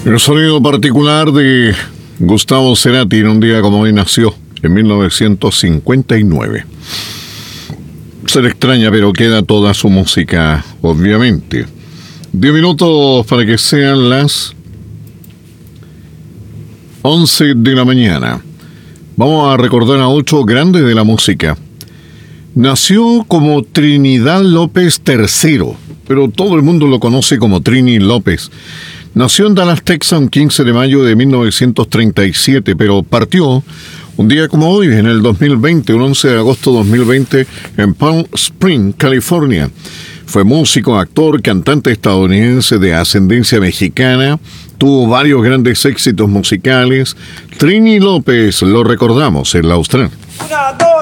El sonido particular de Gustavo Cerati en un día como hoy nació, en 1959. Se le extraña, pero queda toda su música, obviamente. 10 minutos para que sean las 11 de la mañana. Vamos a recordar a 8 grandes de la música. Nació como Trinidad López III, pero todo el mundo lo conoce como Trini López. Nació en Dallas, Texas, un 15 de mayo de 1937, pero partió un día como hoy, en el 2020, un 11 de agosto de 2020, en Palm Springs, California. Fue músico, actor, cantante estadounidense de ascendencia mexicana. Tuvo varios grandes éxitos musicales. Trini López, lo recordamos en la Austral. 1, 2.